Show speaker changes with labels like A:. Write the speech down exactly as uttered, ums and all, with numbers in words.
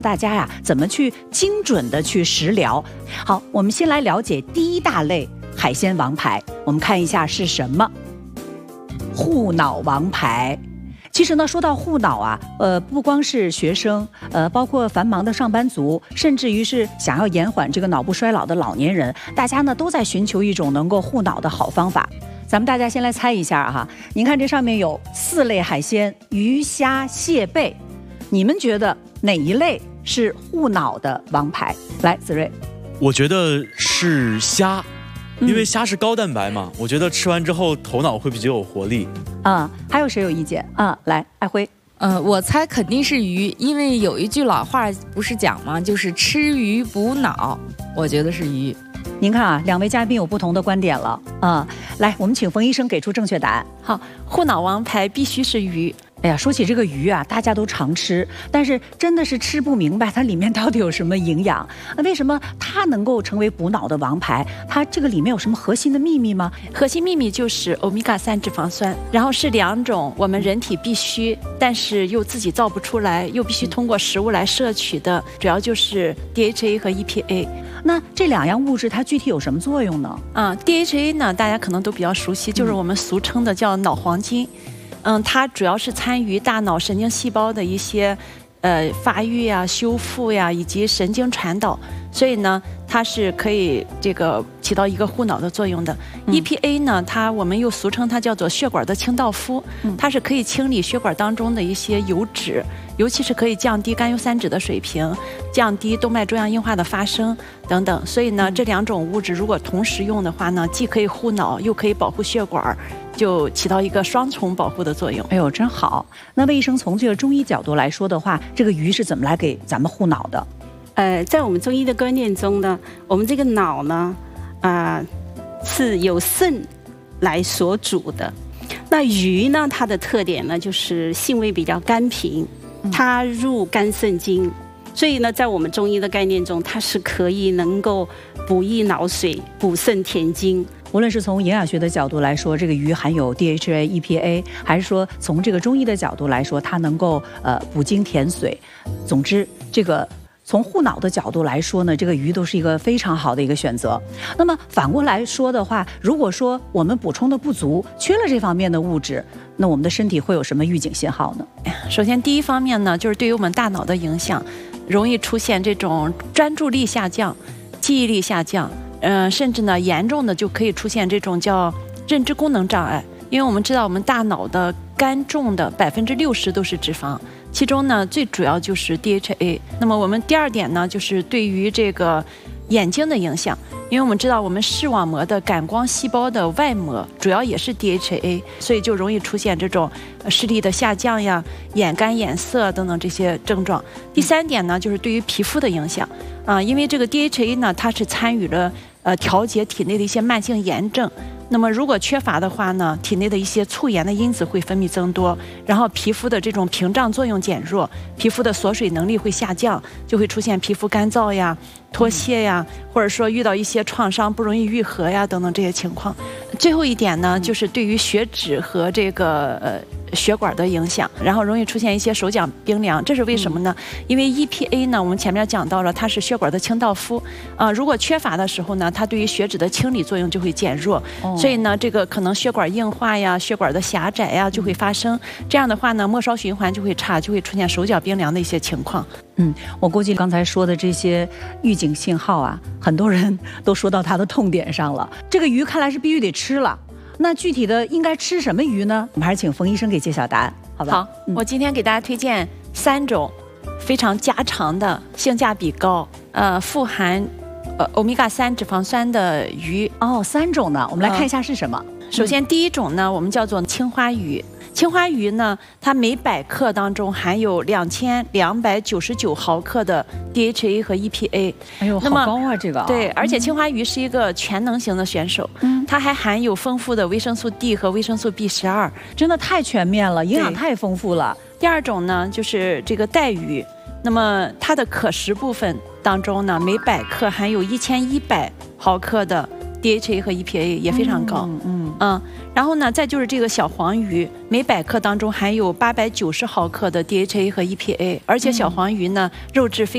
A: 大家呀，怎么去精准的去食疗？好，我们先来了解第一大类海鲜王牌，我们看一下是什么？护脑王牌。其实呢，说到护脑啊，呃，不光是学生，呃，包括繁忙的上班族，甚至于是想要延缓这个脑部衰老的老年人，大家呢都在寻求一种能够护脑的好方法。咱们大家先来猜一下哈，您看这上面有四类海鲜：鱼、虾、蟹、贝，你们觉得哪一类是护脑的王牌？来，子睿，
B: 我觉得是虾，因为虾是高蛋白嘛，嗯、我觉得吃完之后头脑会比较有活力。
A: 啊、嗯，还有谁有意见？啊、嗯，来，爱辉。
C: 呃，我猜肯定是鱼，因为有一句老话不是讲吗？就是吃鱼补脑，我觉得是鱼。
A: 您看啊，两位嘉宾有不同的观点了啊、嗯。来，我们请冯医生给出正确答案。
D: 好，护脑王牌必须是鱼。
A: 哎呀，说起这个鱼啊，大家都常吃，但是真的是吃不明白它里面到底有什么营养。那为什么它能够成为补脑的王牌？它这个里面有什么核心的秘密吗？
D: 核心秘密就是欧米伽三脂肪酸，然后是两种我们人体必须，但是又自己造不出来，又必须通过食物来摄取的，主要就是 D H A 和 E P A。
A: 那这两样物质它具体有什么作用呢？
D: 啊、嗯、，D H A 呢，大家可能都比较熟悉，就是我们俗称的叫脑黄金。嗯，它主要是参与大脑神经细胞的一些，呃，发育呀、修复呀，以及神经传导，所以呢，它是可以这个起到一个护脑的作用的。嗯、E P A 呢，它我们又俗称它叫做血管的清道夫，嗯、它是可以清理血管当中的一些油脂，尤其是可以降低甘油三酯的水平，降低动脉粥样硬化的发生等等。所以呢，嗯、这两种物质如果同时用的话呢，既可以护脑，又可以保护血管。就起到一个双重保护的作用。
A: 哎呦，真好！那魏医生从这个中医角度来说的话，这个鱼是怎么来给咱们护脑的？
E: 呃，在我们中医的观念中呢，我们这个脑呢，啊、呃，是由肾来所主的。那鱼呢，它的特点呢，就是性味比较甘平，它入肝肾经，所以呢，在我们中医的概念中，它是可以能够补益脑髓、补肾填精。
A: 无论是从营养学的角度来说，这个鱼含有 D H A、E P A， 还是说从这个中医的角度来说，它能够呃补精填髓。总之，这个从护脑的角度来说呢，这个鱼都是一个非常好的一个选择。那么反过来说的话，如果说我们补充的不足，缺了这方面的物质，那我们的身体会有什么预警信号呢？
D: 首先，第一方面呢，就是对于我们大脑的影响，容易出现这种专注力下降、记忆力下降。嗯、呃，甚至呢，严重的就可以出现这种叫认知功能障碍，因为我们知道我们大脑的肝重的百分之六十都是脂肪，其中呢最主要就是 D H A。那么我们第二点呢，就是对于这个眼睛的影响，因为我们知道我们视网膜的感光细胞的外膜主要也是 D H A， 所以就容易出现这种视力的下降呀、眼干眼涩等等这些症状。第三点呢，就是对于皮肤的影响啊，因为这个 D H A 呢，它是参与了呃调节体内的一些慢性炎症。那么如果缺乏的话呢，体内的一些促炎的因子会分泌增多，然后皮肤的这种屏障作用减弱，皮肤的锁水能力会下降，就会出现皮肤干燥呀、脱屑呀，或者说遇到一些创伤不容易愈合呀等等这些情况。最后一点呢，就是对于血脂和这个呃血管的影响，然后容易出现一些手脚冰凉，这是为什么呢？因为 E P A 呢，我们前面讲到了，它是血管的清道夫啊、呃，如果缺乏的时候呢，它对于血脂的清理作用就会减弱，哦、所以呢，这个可能血管硬化呀、血管的狭窄呀就会发生。这样的话呢，末梢循环就会差，就会出现手脚冰凉的一些情况。
A: 嗯，我估计刚才说的这些预警信号啊，很多人都说到它的痛点上了。这个鱼看来是必须得吃了。那具体的应该吃什么鱼呢？我们还是请冯医生给揭晓答案，好吧？
D: 好，嗯、我今天给大家推荐三种非常家常的、性价比高、呃富含呃欧米伽三脂肪酸的鱼。
A: 哦，三种呢，我们来看一下是什么。
D: 呃、首先，第一种呢，我们叫做青花鱼。青花鱼呢，它每百克当中含有两千两百九十九毫克的 D H A 和 E P A。
A: 哎呦，好高啊，这个。
D: 对，而且青花鱼是一个全能型的选手，嗯，它还含有丰富的维生素 D 和维生素 B 十二，
A: 真的太全面了，营养太丰富了。
D: 第二种呢，就是这个带鱼，那么它的可食部分当中呢，每百克含有一千一百毫克的 D H A 和 E P A 也非常高，嗯 嗯, 嗯，然后呢，再就是这个小黄鱼，每百克当中含有八百九十毫克的 D H A 和 E P A， 而且小黄鱼呢，肉质非